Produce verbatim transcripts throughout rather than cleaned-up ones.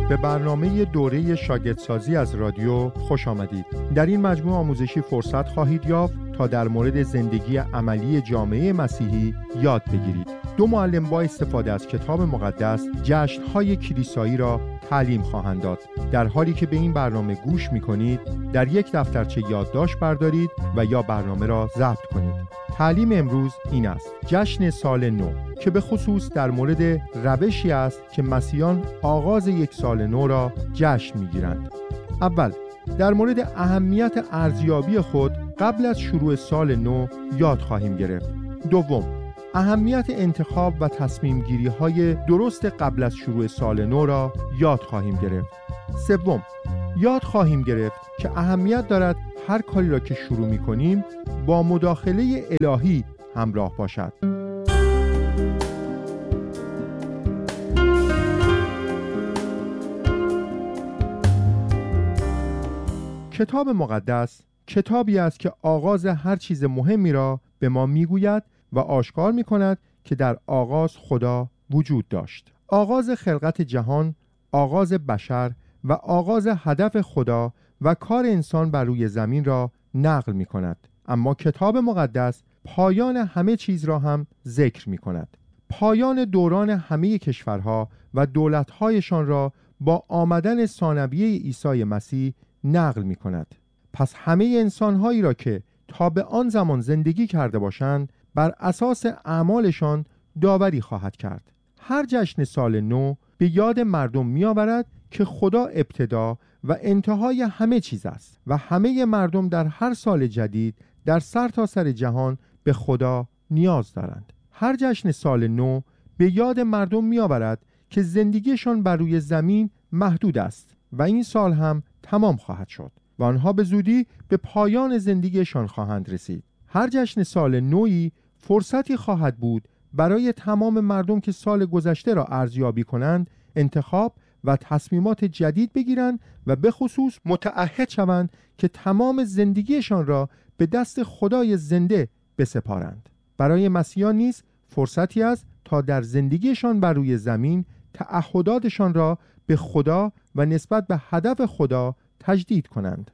به برنامه دوره شاگردسازی از رادیو خوش آمدید. در این مجموعه آموزشی فرصت خواهید یافت تا در مورد زندگی عملی جامعه مسیحی یاد بگیرید. دو معلم با استفاده از کتاب مقدس جشن‌های کلیسایی را تعلیم خواهند داد. در حالی که به این برنامه گوش می‌کنید، در یک دفترچه یادداشت بردارید و یا برنامه را ضبط کنید. تعلیم امروز این است: جشن سال نو، که به خصوص در مورد روشی است که مسیحیان آغاز یک سال نو را جشن می‌گیرند. اول در مورد اهمیت ارزیابی خود قبل از شروع سال نو یاد خواهیم گرفت. دوم، اهمیت انتخاب و تصمیم گیری های درست قبل از شروع سال نو را یاد خواهیم گرفت. سوم، یاد خواهیم گرفت که اهمیت دارد هر کاری را که شروع می کنیم با مداخله الهی همراه باشد. کتاب مقدس کتابی است که آغاز هر چیز مهمی را به ما می گوید و آشکار می کند که در آغاز خدا وجود داشت. آغاز خلقت جهان، آغاز بشر و آغاز هدف خدا و کار انسان بر روی زمین را نقل می کند. اما کتاب مقدس پایان همه چیز را هم ذکر می کند. پایان دوران همه کشورها و دولتهایشان را با آمدن ثانویه عیسی مسیح نقل می کند. پس همه انسانهایی را که تا به آن زمان زندگی کرده باشند بر اساس اعمالشان داوری خواهد کرد. هر جشن سال نو به یاد مردم می آورد که خدا ابتدا و انتهای همه چیز است و همه مردم در هر سال جدید در سرتاسر سر جهان به خدا نیاز دارند. هر جشن سال نو به یاد مردم می آورد که زندگیشان بر روی زمین محدود است و این سال هم تمام خواهد شد و آنها به زودی به پایان زندگیشان خواهند رسید. هر جشن سال نوی فرصتی خواهد بود برای تمام مردم که سال گذشته را ارزیابی کنند، انتخاب و تصمیمات جدید بگیرند و به خصوص متعهد شوند که تمام زندگیشان را به دست خدای زنده بسپارند. برای مسیحیان نیز فرصتی است تا در زندگیشان بر روی زمین تعهداتشان را به خدا و نسبت به هدف خدا تجدید کنند.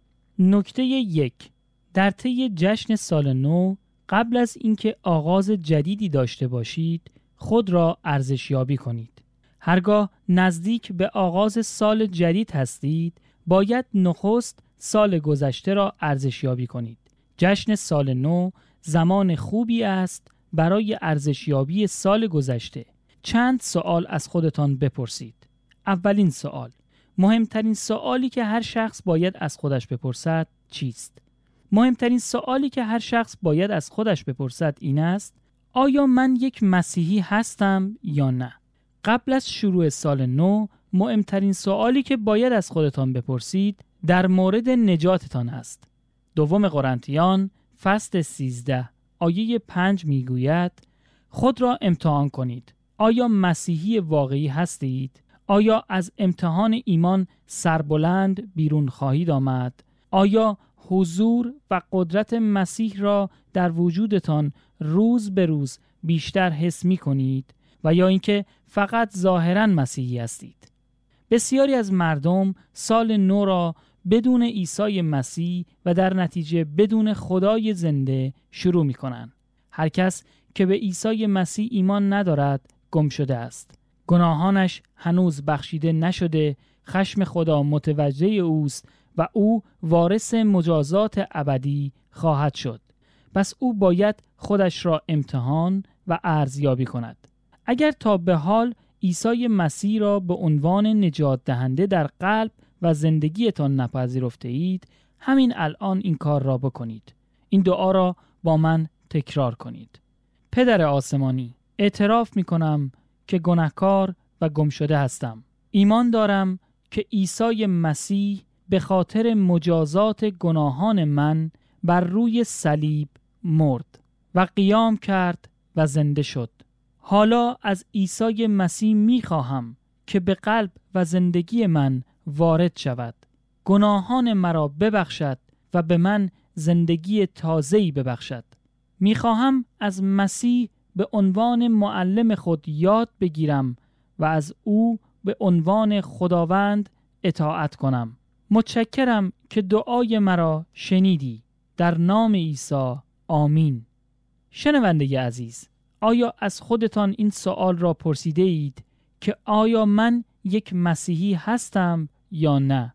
نکته یک: در طی جشن سال نو قبل از اینکه آغاز جدیدی داشته باشید خود را ارزشیابی کنید. هرگاه نزدیک به آغاز سال جدید هستید باید نخست سال گذشته را ارزشیابی کنید. جشن سال نو زمان خوبی است برای ارزشیابی سال گذشته. چند سوال از خودتان بپرسید. اولین سوال: مهمترین سوالی که هر شخص باید از خودش بپرسد چیست؟ مهمترین سوالی که هر شخص باید از خودش بپرسد این است: آیا من یک مسیحی هستم یا نه؟ قبل از شروع سال نو مهمترین سوالی که باید از خودتان بپرسید در مورد نجاتتان است. دوم قرنتیان فصل سیزده آیه پنج میگوید: خود را امتحان کنید. آیا مسیحی واقعی هستید؟ آیا از امتحان ایمان سربلند بیرون خواهید آمد؟ آیا حضور و قدرت مسیح را در وجودتان روز به روز بیشتر حس می کنید و یا اینکه فقط ظاهراً مسیحی هستید؟ بسیاری از مردم سال نو را بدون عیسی مسیح و در نتیجه بدون خدای زنده شروع می کنند. هر کس که به عیسی مسیح ایمان ندارد گم شده است. گناهانش هنوز بخشیده نشده، خشم خدا متوجه اوست و او وارث مجازات ابدی خواهد شد. پس او باید خودش را امتحان و ارزیابی کند. اگر تا به حال عیسی مسیح را به عنوان نجات دهنده در قلب و زندگیتان نپذیرفته اید، همین الان این کار را بکنید. این دعا را با من تکرار کنید. پدر آسمانی، اعتراف می کنم که گناهکار و گم شده هستم. ایمان دارم که عیسی مسیح به خاطر مجازات گناهان من بر روی صلیب مرد و قیام کرد و زنده شد. حالا از عیسی مسیح می خواهم که به قلب و زندگی من وارد شود، گناهان مرا ببخشد و به من زندگی تازه‌ای ببخشد. می خواهم از مسیح به عنوان معلم خود یاد بگیرم و از او به عنوان خداوند اطاعت کنم. متشکرم که دعای مرا شنیدی. در نام عیسی آمین. شنونده عزیز، آیا از خودتان این سوال را پرسیده اید که آیا من یک مسیحی هستم یا نه؟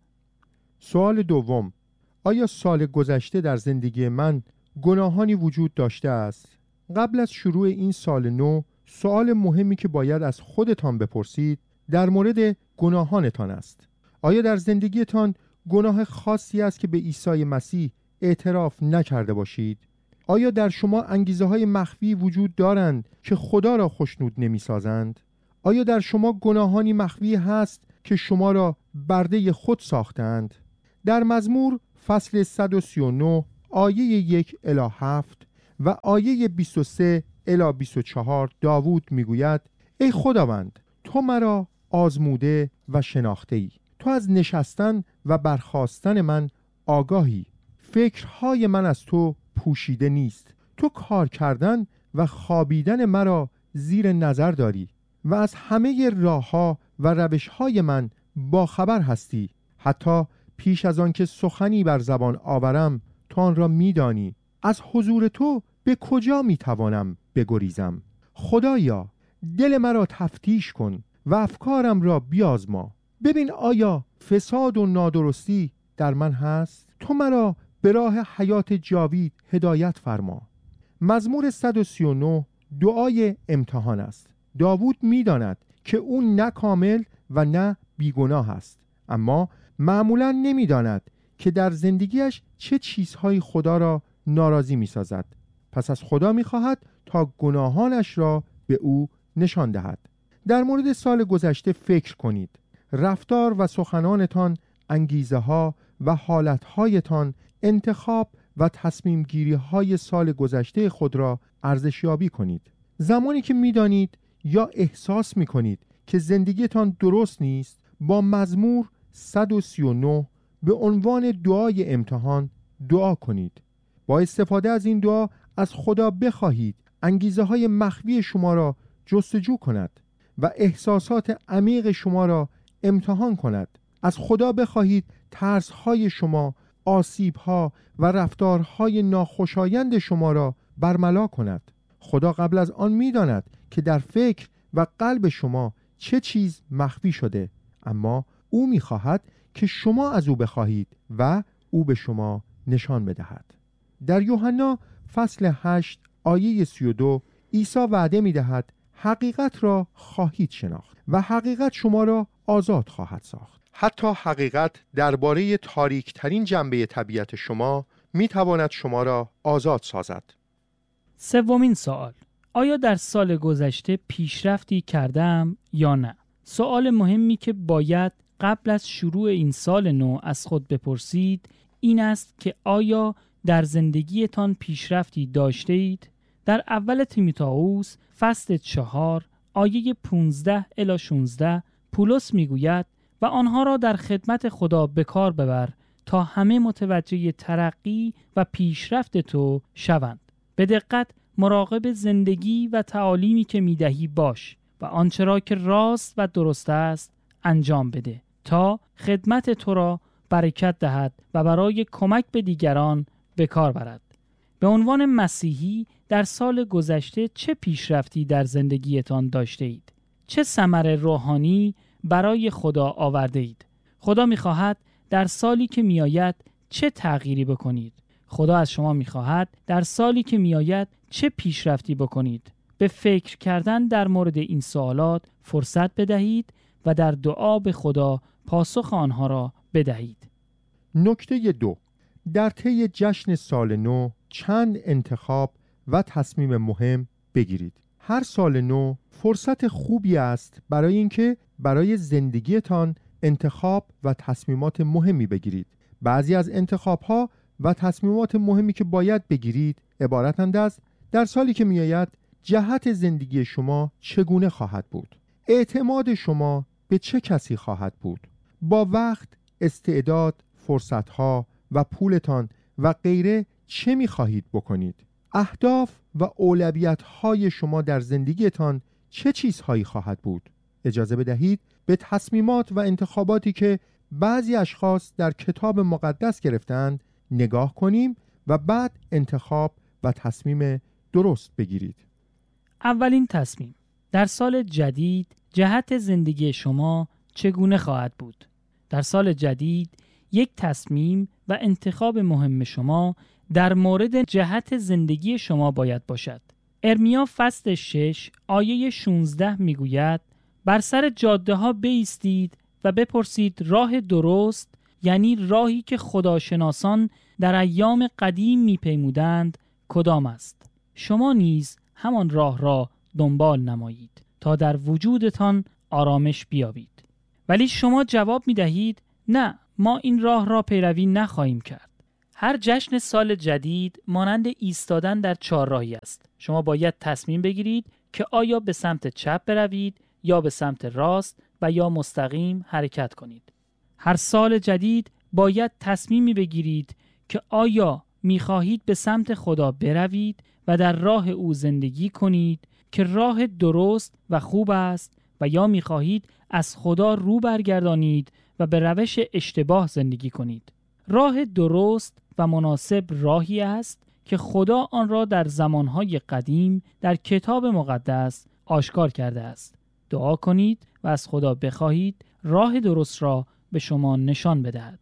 سوال دوم، آیا سال گذشته در زندگی من گناهانی وجود داشته است؟ قبل از شروع این سال نو، سوال مهمی که باید از خودتان بپرسید در مورد گناهانتان است. آیا در زندگیتان گناه خاصی است که به عیسی مسیح اعتراف نکرده باشید؟ آیا در شما انگیزه های مخفی وجود دارند که خدا را خوشنود نمی سازند؟ آیا در شما گناهانی مخفی هست که شما را برده خود ساختند؟ در مزمور فصل صد و سی و نه آیه یک الی هفت و آیه بیست و سه الی بیست و چهار داوود میگوید: ای خداوند، تو مرا آزموده و شناخته ای. تو از نشستن و برخاستن من آگاهی. فکرهای من از تو پوشیده نیست. تو کار کردن و خوابیدن مرا زیر نظر داری و از همه راهها و روشهای من با خبر هستی. حتی پیش از آن که سخنی بر زبان آورم تو آن را میدانی. از حضور تو به کجا میتوانم بگریزم؟ خدایا، دل مرا تفتیش کن و افکارم را بیازما. ببین آیا فساد و نادرستی در من هست؟ تو مرا به راه حیات جاوید هدایت فرما. مزمور صد و سی و نه دعای امتحان است. داوود میداند که او نه کامل و نه بیگناه است، اما معمولا نمیداند که در زندگیش چه چیزهایی خدا را ناراضی میسازد. پس از خدا میخواهد تا گناهانش را به او نشان دهد. در مورد سال گذشته فکر کنید. رفتار و سخنانتان، انگیزه ها و حالتهایتان، انتخاب و تصمیم گیری های سال گذشته خود را ارزشیابی کنید. زمانی که میدانید یا احساس میکنید که زندگیتان درست نیست، با مزمور صد و سی و نه به عنوان دعای امتحان دعا کنید. با استفاده از این دعا از خدا بخواهید انگیزه های مخفی شما را جستجو کند و احساسات عمیق شما را امتحان کند. از خدا بخواهید ترس‌های شما، آسیب‌ها و رفتارهای ناخوشایند شما را برملا کند. خدا قبل از آن می‌داند که در فکر و قلب شما چه چیز مخفی شده، اما او می‌خواهد که شما از او بخواهید و او به شما نشان بدهد. در یوحنا فصل هشت آیه سی و دو عیسی وعده می‌دهد حقیقت را خواهید شناخت و حقیقت شما را آزاد خواهد ساخت. حتی حقیقت درباره تاریک‌ترین جنبه طبیعت شما می‌تواند شما را آزاد سازد. سومین سوال: آیا در سال گذشته پیشرفتی کردم یا نه؟ سوال مهمی که باید قبل از شروع این سال نو از خود بپرسید این است که آیا در زندگیتان پیشرفتی داشته اید؟ در اول تیموتائوس فصل چهار آیه پانزده الی شانزده پولس میگوید و آنها را در خدمت خدا به کار ببر تا همه متوجه ترقی و پیشرفت تو شوند. به دقت مراقب زندگی و تعالیمی که میدهی باش و آنچه را که راست و درست است انجام بده تا خدمت تو را برکت دهد و برای کمک به دیگران به کار برد. به عنوان مسیحی در سال گذشته چه پیشرفتی در زندگیتان داشته اید؟ چه ثمر روحانی برای خدا آورده اید؟ خدا می‌خواهد در سالی که میآید چه تغییری بکنید؟ خدا از شما می‌خواهد در سالی که میآید چه پیشرفتی بکنید؟ به فکر کردن در مورد این سوالات فرصت بدهید و در دعا به خدا پاسخ آنها را بدهید. نکته دو: در طی جشن سال نو چند انتخاب و تصمیم مهم بگیرید. هر سال نو فرصت خوبی است برای اینکه برای زندگیتان انتخاب و تصمیمات مهمی بگیرید. بعضی از انتخاب‌ها و تصمیمات مهمی که باید بگیرید عبارتند از: در سالی که میآید جهت زندگی شما چگونه خواهد بود؟ اعتماد شما به چه کسی خواهد بود؟ با وقت، استعداد، فرصت‌ها و پولتان و غیره چه می‌خواهید بکنید؟ اهداف و اولویت‌های شما در زندگیتان چه چیزهایی خواهد بود؟ اجازه بدهید به تصمیمات و انتخاباتی که بعضی اشخاص در کتاب مقدس گرفتند نگاه کنیم و بعد انتخاب و تصمیم درست بگیرید. اولین تصمیم: در سال جدید جهت زندگی شما چگونه خواهد بود؟ در سال جدید یک تصمیم و انتخاب مهم شما در مورد جهت زندگی شما باید باشد. ارمیا فصل شش آیه شانزده میگوید: بر سر جاده ها بایستید و بپرسید راه درست، یعنی راهی که خداشناسان در ایام قدیم میپیمودند، کدام است؟ شما نیز همان راه را دنبال نمایید تا در وجودتان آرامش بیابید. ولی شما جواب میدهید: نه، ما این راه را پیروی نخواهیم کرد. هر جشن سال جدید مانند ایستادن در چهارراهی است. شما باید تصمیم بگیرید که آیا به سمت چپ بروید یا به سمت راست و یا مستقیم حرکت کنید. هر سال جدید باید تصمیمی بگیرید که آیا می‌خواهید به سمت خدا بروید و در راه او زندگی کنید که راه درست و خوب است، و یا می‌خواهید از خدا رو برگردانید و به روش اشتباه زندگی کنید. راه درست و مناسب راهی است که خدا آن را در زمانهای قدیم در کتاب مقدس آشکار کرده است. دعا کنید و از خدا بخواهید راه درست را به شما نشان بدهد.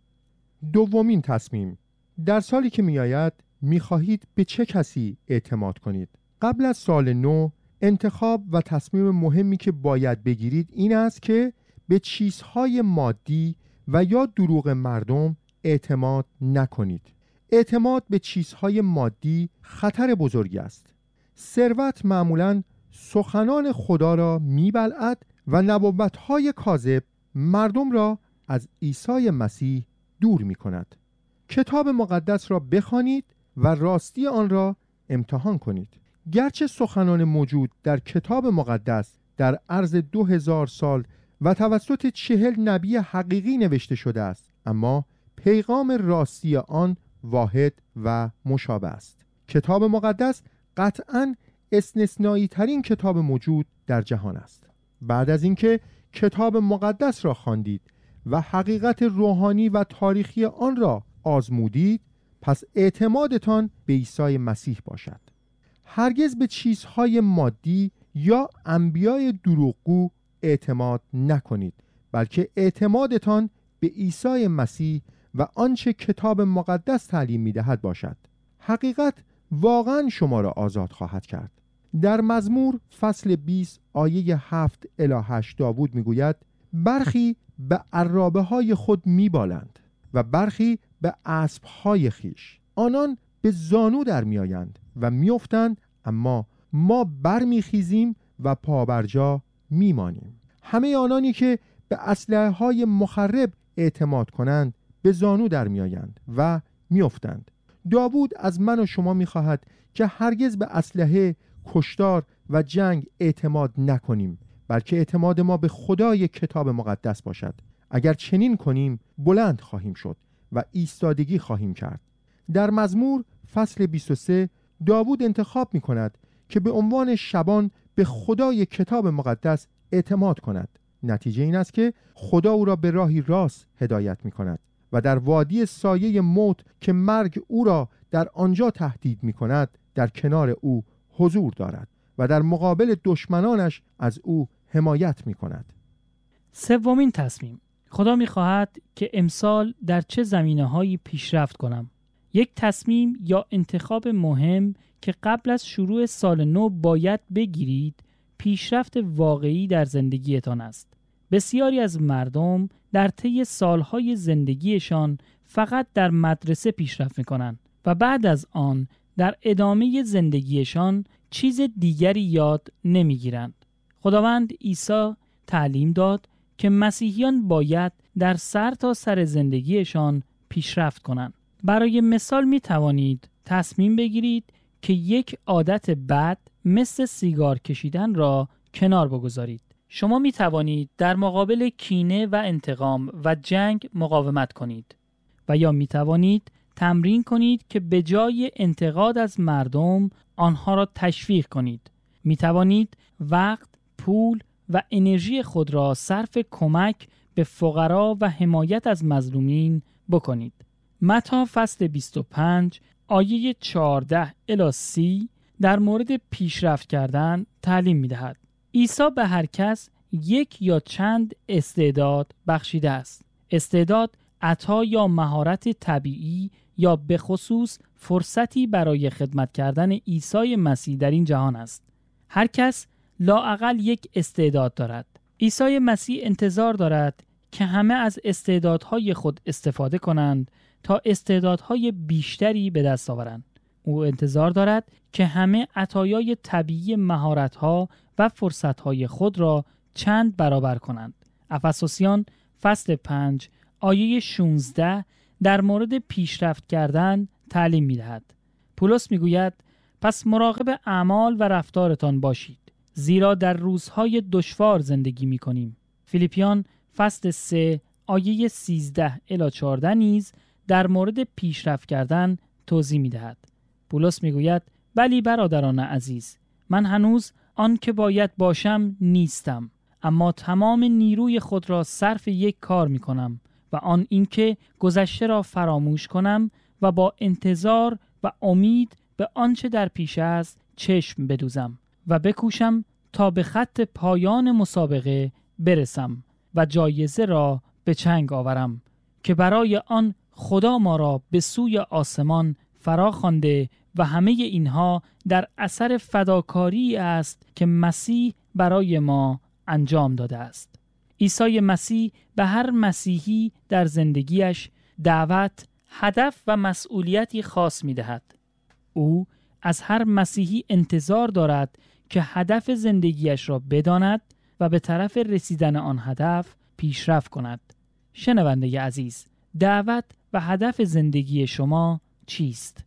دومین تصمیم: در سالی که میآید میخواهید به چه کسی اعتماد کنید؟ قبل از سال نو انتخاب و تصمیم مهمی که باید بگیرید این است که به چیزهای مادی و یا دروغ مردم اعتماد نکنید. اعتماد به چیزهای مادی خطر بزرگی است. ثروت معمولاً سخنان خدا را میبلعد و نبوت‌های کاذب مردم را از عیسی مسیح دور می‌کند. کتاب مقدس را بخوانید و راستی آن را امتحان کنید. گرچه سخنان موجود در کتاب مقدس در عرض دو هزار سال و توسط چهل نبی حقیقی نوشته شده است، اما پیغام راستی آن واحد و مشابه است. کتاب مقدس قطعاً استثنایی ترین کتاب موجود در جهان است. بعد از اینکه کتاب مقدس را خواندید و حقیقت روحانی و تاریخی آن را آزمودید، پس اعتمادتان به عیسی مسیح باشد. هرگز به چیزهای مادی یا انبیای دروغگو اعتماد نکنید، بلکه اعتمادتان به عیسی مسیح و آنچه کتاب مقدس تعلیم می‌دهد باشد. حقیقت واقعا شما را آزاد خواهد کرد. در مزمور فصل بیست آیه هفت الی هشت داوود میگوید: برخی به عرابه های خود میبالند و برخی به اسب های خیش، آنان به زانو در میآیند و میافتند، اما ما برمیخیزیم و پابرجا میمانیم. همه آنانی که به اسلحه های مخرب اعتماد کنند به زانو در میآیند و میافتند. داوود از من و شما میخواهد که هرگز به اسلحه، کشتار و جنگ اعتماد نکنیم، بلکه اعتماد ما به خدای کتاب مقدس باشد. اگر چنین کنیم بلند خواهیم شد و ایستادگی خواهیم کرد. در مزمور فصل بیست و سه داوود انتخاب می کند که به عنوان شبان به خدای کتاب مقدس اعتماد کند. نتیجه این است که خدا او را به راهی راست هدایت می کند و در وادی سایه موت که مرگ او را در آنجا تهدید می کند در کنار او حضور دارد و در مقابل دشمنانش از او حمایت می کند. سومین تصمیم: خدا می خواهد که امسال در چه زمینه‌هایی پیشرفت کنم. یک تصمیم یا انتخاب مهم که قبل از شروع سال نو باید بگیرید پیشرفت واقعی در زندگیتان است. بسیاری از مردم در طی سالهای زندگیشان فقط در مدرسه پیشرفت می‌کنند و بعد از آن در ادامه زندگیشان چیز دیگری یاد نمی‌گیرند. خداوند عیسی تعلیم داد که مسیحیان باید در سر تا سر زندگیشان پیشرفت کنند. برای مثال می توانید تصمیم بگیرید که یک عادت بد مثل سیگار کشیدن را کنار بگذارید. شما می توانید در مقابل کینه و انتقام و جنگ مقاومت کنید و یا می توانید تمرین کنید که به جای انتقاد از مردم آنها را تشویق کنید. می توانید وقت، پول و انرژی خود را صرف کمک به فقرا و حمایت از مظلومین بکنید. متی فصل بیست و پنج آیه چهارده الی سی در مورد پیشرفت کردن تعلیم می‌دهد. عیسی به هر کس یک یا چند استعداد بخشیده است. استعداد عطا یا مهارت طبیعی یا به خصوص فرصتی برای خدمت کردن عیسی مسیح در این جهان است. هر کس لااقل یک استعداد دارد. عیسی مسیح انتظار دارد که همه از استعدادهای خود استفاده کنند تا استعدادهای بیشتری به دست آورند. او انتظار دارد که همه عطایای طبیعی مهارت‌ها و فرصت‌های خود را چند برابر کنند. افسوسیان فصل پنج آیه شانزده در مورد پیشرفت کردن تعلیم می‌دهد. پولس می‌گوید پس مراقب اعمال و رفتارتان باشید، زیرا در روزهای دشوار زندگی می‌کنیم. فیلیپیان فصل سه آیه سیزده الی چهارده نیز در مورد پیشرفت کردن توضیح می‌دهد. پولس می‌گوید ولی برادران عزیز، من هنوز آن که باید باشم نیستم، اما تمام نیروی خود را صرف یک کار می‌کنم و آن اینکه گذشته را فراموش کنم و با انتظار و امید به آنچه در پیش است چشم بدوزم و بکوشم تا به خط پایان مسابقه برسم و جایزه را به چنگ آورم که برای آن خدا ما را به سوی آسمان فرا خوانده و همه اینها در اثر فداکاری است که مسیح برای ما انجام داده است. عیسی مسیح به هر مسیحی در زندگیش دعوت، هدف و مسئولیتی خاص می دهد. او از هر مسیحی انتظار دارد که هدف زندگیش را بداند و به طرف رسیدن آن هدف پیشرفت کند. شنونده عزیز، دعوت و هدف زندگی شما چیست؟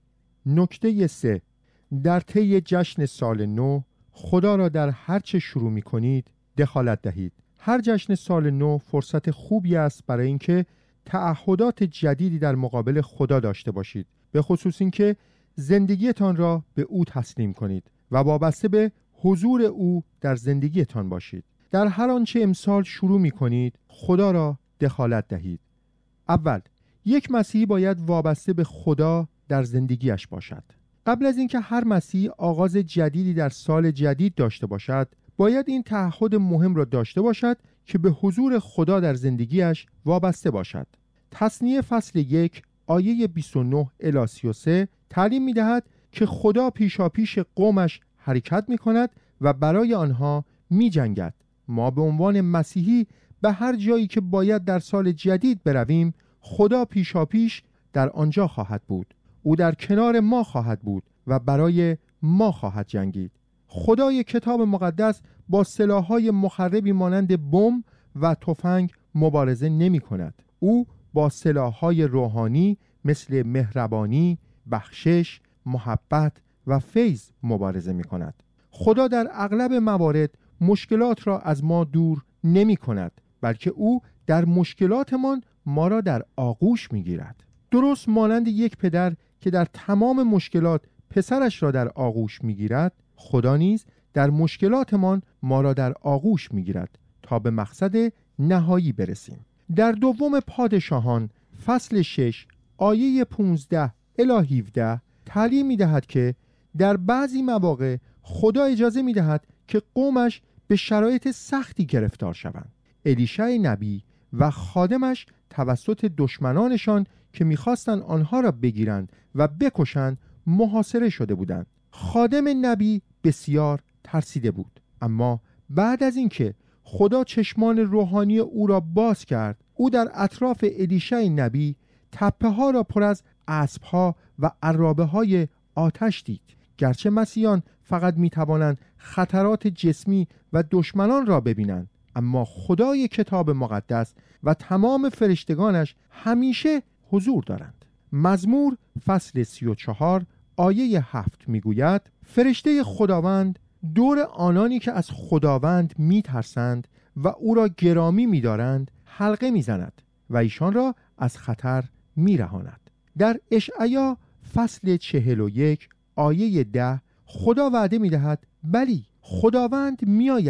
نکته سه، در طی جشن سال نو خدا را در هر چه شروع می کنید دخالت دهید. هر جشن سال نو فرصت خوبی است برای اینکه تعهدات جدیدی در مقابل خدا داشته باشید، به خصوص اینکه زندگیتان را به او تسلیم کنید و وابسته به حضور او در زندگیتان باشید. در هر آنچه امسال شروع می کنید خدا را دخالت دهید. اول، یک مسیحی باید وابسته به خدا در زندگیش باشد. قبل از اینکه هر مسیحی آغاز جدیدی در سال جدید داشته باشد، باید این تعهد مهم را داشته باشد که به حضور خدا در زندگیش وابسته باشد. تثنیه فصل یک آیه بیست و نه الی سی و سه تعلیم می دهد که خدا پیشاپیش قومش حرکت می کند و برای آنها می جنگد. ما به عنوان مسیحی به هر جایی که باید در سال جدید برویم، خدا پیشاپیش در آنجا خواهد بود. او در کنار ما خواهد بود و برای ما خواهد جنگید. خدای کتاب مقدس با سلاح‌های مخربی مانند بمب و تفنگ مبارزه نمی کند. او با سلاح‌های روحانی مثل مهربانی، بخشش، محبت و فیض مبارزه می کند. خدا در اغلب موارد مشکلات را از ما دور نمی کند، بلکه او در مشکلاتمان ما را در آغوش می گیرد. درست مانند یک پدر که در تمام مشکلات پسرش را در آغوش می گیرد، خدا نیز در مشکلاتمان ما را در آغوش می گیرد تا به مقصد نهایی برسیم. در دوم پادشاهان فصل شش آیه پانزده الی هفده تعلیم می دهد که در بعضی مواقع خدا اجازه می دهد که قومش به شرایط سختی گرفتار شوند. الیشع نبی و خادمش توسط دشمنانشان که می‌خواستند آنها را بگیرند و بکشند محاصره شده بودند. خادم نبی بسیار ترسیده بود، اما بعد از اینکه خدا چشمان روحانی او را باز کرد، او در اطراف الیشع نبی تپه‌ها را پر از اسب‌ها و عرابه‌های آتش دید. گرچه مسیحیان فقط می‌توانند خطرات جسمی و دشمنان را ببینند، اما خدای کتاب مقدس و تمام فرشتگانش همیشه حضور دارند. مزمور فصل سی و چهار آیه هفت میگوید فرشته خداوند دور آنانی که از خداوند میترسند و او را گرامی میدارند حلقه میزند و ایشان را از خطر میرهاند. در اشعیا فصل چهل و یک آیه ده خدا وعده میدهد بلی خداوند میآید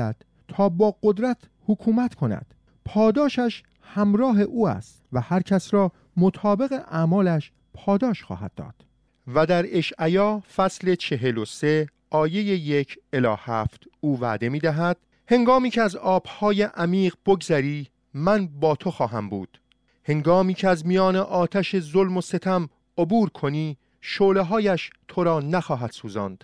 تا با قدرت حکومت کند. پاداشش همراه او است و هر کس را مطابق اعمالش پاداش خواهد داد. و در اشعیا فصل چهل و سه آیه یک الی هفت او وعده می دهد هنگامی که از آبهای عمیق بگذری من با تو خواهم بود. هنگامی که از میان آتش ظلم و ستم عبور کنی شعله هایش تو را نخواهد سوزاند.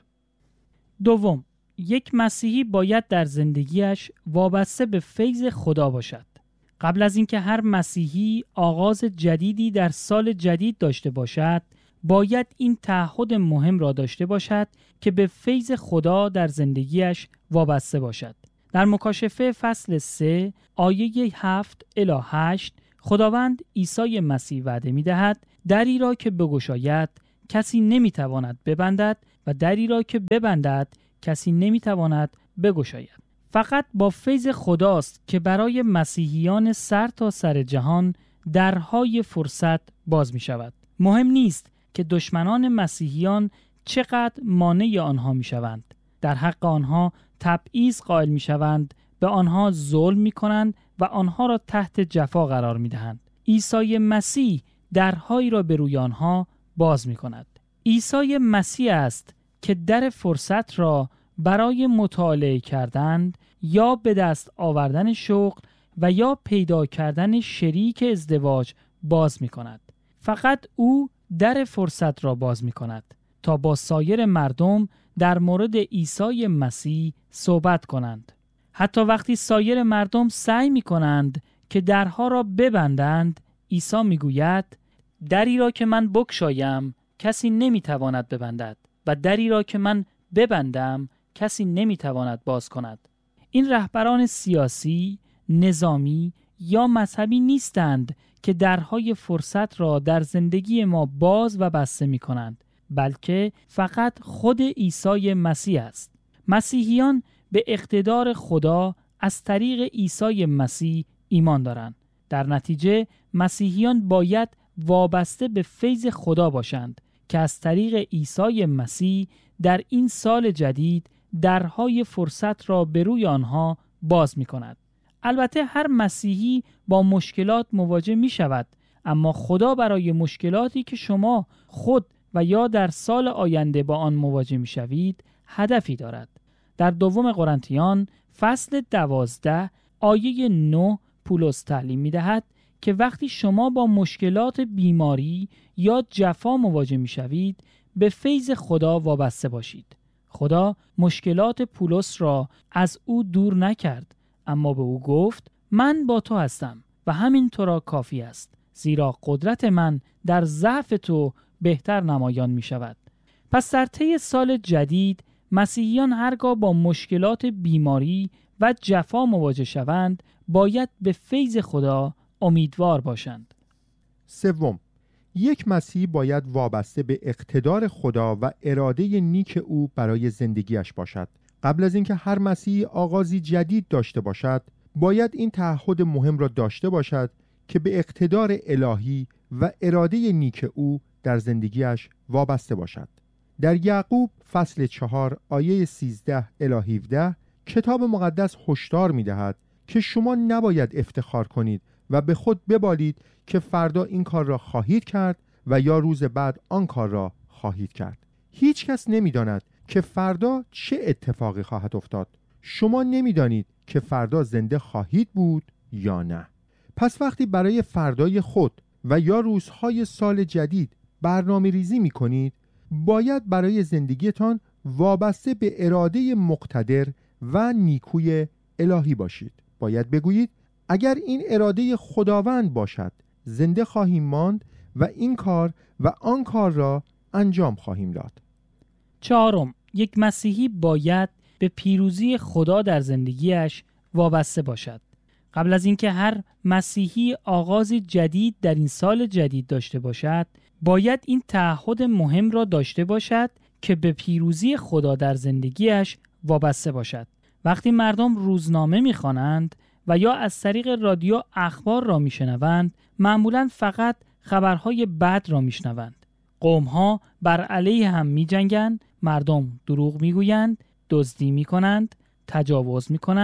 دوم، یک مسیحی باید در زندگیش وابسته به فیض خدا باشد. قبل از اینکه هر مسیحی آغاز جدیدی در سال جدید داشته باشد، باید این تعهد مهم را داشته باشد که به فیض خدا در زندگیش وابسته باشد. در مکاشفه فصل سه آیه هفت الی هشت خداوند عیسی مسیح وعده می دهد دری را که بگشاید کسی نمی تواند ببندد و دری را که ببندد کسی نمی تواند بگشاید. فقط با فیض خداست که برای مسیحیان سر تا سر جهان درهای فرصت باز می شود. مهم نیست که دشمنان مسیحیان چقدر مانع آنها می شوند. در حق آنها تبعیض قائل می شوند، به آنها ظلم می کنند و آنها را تحت جفا قرار می دهند. عیسی مسیح درهایی را به روی آنها باز می کند. عیسی مسیح است که در فرصت را برای مطالعه کردن یا به دست آوردن شغل و یا پیدا کردن شریک ازدواج باز می کند. فقط او در فرصت را باز می کند تا با سایر مردم در مورد عیسی مسیح صحبت کنند. حتی وقتی سایر مردم سعی می کنند که درها را ببندند، عیسی می گوید دری را که من بگشایم کسی نمی تواند ببندد و دری را که من ببندم کسی نمی تواند باز کند. این رهبران سیاسی، نظامی یا مذهبی نیستند که درهای فرصت را در زندگی ما باز و بسته می کنند، بلکه فقط خود عیسی مسیح است. مسیحیان به اقتدار خدا از طریق عیسی مسیح ایمان دارند. در نتیجه مسیحیان باید وابسته به فیض خدا باشند که از طریق عیسی مسیح در این سال جدید درهای فرصت را به روی آنها باز می کند. البته هر مسیحی با مشکلات مواجه می شود، اما خدا برای مشکلاتی که شما خود و یا در سال آینده با آن مواجه می شوید هدفی دارد. در دوم قرنتیان فصل دوازده آیه نه پولس تعلیم می دهد که وقتی شما با مشکلات بیماری یا جفا مواجه می شوید به فیض خدا وابسته باشید. خدا مشکلات پولس را از او دور نکرد، اما به او گفت من با تو هستم و همین تو را کافی است، زیرا قدرت من در ضعف تو بهتر نمایان می شود. پس در طی سال جدید مسیحیان هرگاه با مشکلات بیماری و جفا مواجه شوند باید به فیض خدا امیدوار باشند. سوم، یک مسیحی باید وابسته به اقتدار خدا و اراده نیک او برای زندگیش باشد. قبل از اینکه هر مسیحی آغازی جدید داشته باشد، باید این تعهد مهم را داشته باشد که به اقتدار الهی و اراده نیک او در زندگیش وابسته باشد. در یعقوب فصل چهار آیه سیزده الی هفده کتاب مقدس هشدار می‌دهد که شما نباید افتخار کنید و به خود ببالید که فردا این کار را خواهید کرد و یا روز بعد آن کار را خواهید کرد. هیچ کس نمی‌داند که فردا چه اتفاقی خواهد افتاد. شما نمی‌دانید که فردا زنده خواهید بود یا نه. پس وقتی برای فردای خود و یا روزهای سال جدید برنامه ریزی می کنید، باید برای زندگیتان وابسته به اراده مقتدر و نیکوی الهی باشید. باید بگویید اگر این اراده خداوند باشد زنده خواهیم ماند و این کار و آن کار را انجام خواهیم داد. چهارم، یک مسیحی باید به پیروزی خدا در زندگیش وابسته باشد. قبل از اینکه هر مسیحی آغازی جدید در این سال جدید داشته باشد، باید این تعهد مهم را داشته باشد که به پیروزی خدا در زندگیش وابسته باشد. وقتی مردم روزنامه می‌خوانند و یا از طریق رادیو اخبار را میشنوند، معمولاً فقط خبرهای بد را میشنوند. قوم‌ها بر علیه هم می‌جنگند، مردم دروغ میگویند، دزدی میکنند، تجاوز میکنند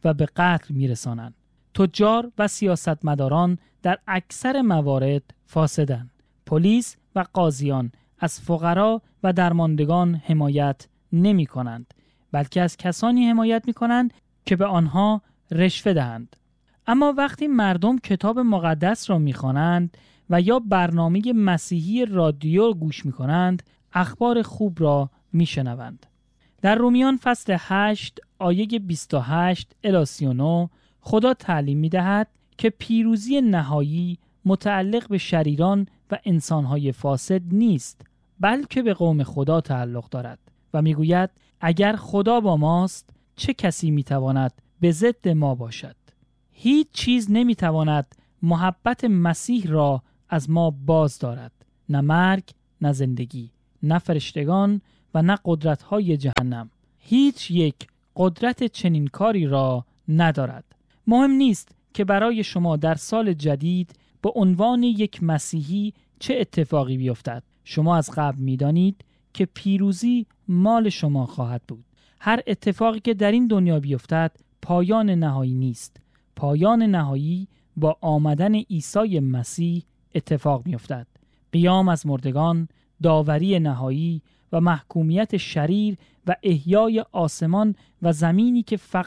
و به قتل میرسانند. تجار و سیاستمداران در اکثر موارد فاسدند. پلیس و قاضیان از فقرا و درماندگان حمایت نمی کنند، بلکه از کسانی حمایت می کنند که به آنها رشوه دهند. اما وقتی مردم کتاب مقدس را می خوانند و یا برنامه مسیحی رادیو گوش می کنند، اخبار خوب را می شنوند. در رومیان فصل هشت آیه بیست و هشت الی سی و نه خدا تعلیم می دهد که پیروزی نهایی متعلق به شریران و انسانهای فاسد نیست، بلکه به قوم خدا تعلق دارد و می گوید اگر خدا با ماست چه کسی می تواند به ضد ما باشد؟ هیچ چیز نمی تواند محبت مسیح را از ما باز دارد، نه مرگ، نه زندگی، نه فرشتگان و نه قدرت‌های جهنم. هیچ یک قدرت چنین کاری را ندارد. مهم نیست که برای شما در سال جدید به عنوان یک مسیحی چه اتفاقی بیفتد. شما از قبل می‌دانید که پیروزی مال شما خواهد بود. هر اتفاقی که در این دنیا بیفتد پایان نهایی نیست. پایان نهایی با آمدن عیسی مسیح اتفاق می‌افتد. قیام از مردگان، داوری نهایی و محکومیت شریر و احیای آسمان و زمینی که فقط